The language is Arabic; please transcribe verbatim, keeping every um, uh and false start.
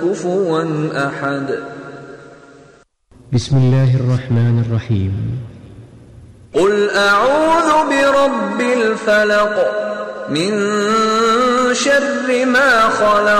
كفوا أحد. بسم الله الرحمن الرحيم. قل أعوذ برب الفلق من شر ما خلق